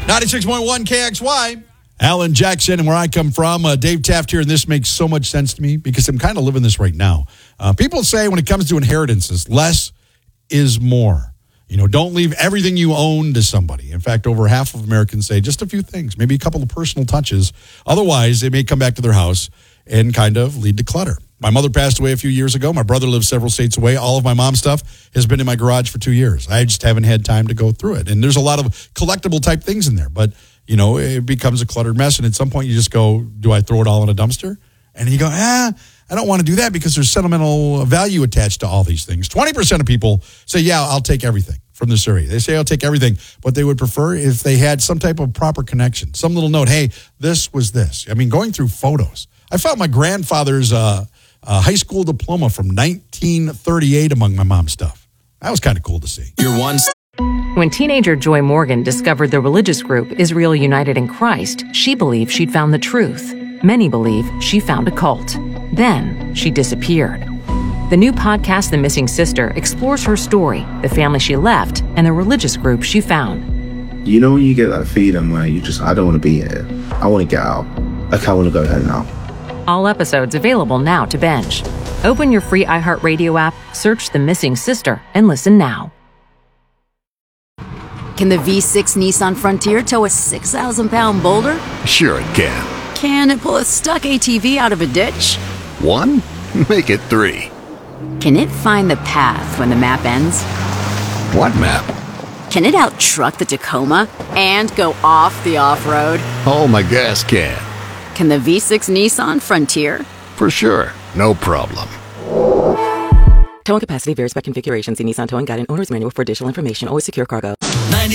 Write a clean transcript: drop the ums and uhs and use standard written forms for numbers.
96.1 KXY. Alan Jackson, and where I come from, Dave Taft here, and this makes so much sense to me because I'm kind of living this right now. People say when it comes to inheritances, less is more. You know, don't leave everything you own to somebody. In fact, over half of Americans say just a few things, maybe a couple of personal touches. Otherwise, they may come back to their house and kind of lead to clutter. My mother passed away a few years ago. My brother lives several states away. All of my mom's stuff has been in my garage for 2 years. I just haven't had time to go through it. And there's a lot of collectible type things in there, but you know, it becomes a cluttered mess. And at some point you just go, do I throw it all in a dumpster? And you go, I don't want to do that because there's sentimental value attached to all these things. 20% of people say, yeah, I'll take everything from the survey. They say I'll take everything, but they would prefer if they had some type of proper connection, some little note. Hey, this was this. I mean, going through photos. I found my grandfather's high school diploma from 1938 among my mom's stuff. That was kind of cool to see. When teenager Joy Morgan discovered the religious group Israel United in Christ, she believed she'd found the truth. Many believe she found a cult. Then she disappeared. The new podcast, The Missing Sister, explores her story, the family she left, and the religious group she found. You know when you get that feeling where I don't want to be here. I want to get out. Like, I want to go home now. All episodes available now to binge. Open your free iHeartRadio app, search The Missing Sister, and listen now. Can the V6 Nissan Frontier tow a 6,000-pound boulder? Sure it can. Can it pull a stuck ATV out of a ditch? 1? Make it 3. Can it find the path when the map ends? What map? Can it out-truck the Tacoma and go off the off-road? Oh, my gas can. Can the V6 Nissan Frontier? For sure. No problem. Towing capacity varies by configuration. See Nissan Towing Guide and Owner's Manual for additional information. Always secure cargo.